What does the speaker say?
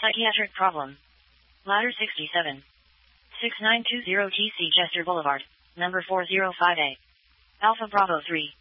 Psychiatric problem. Ladder 67. 6920 TC Chester Boulevard, number 405A. Alpha Bravo 3.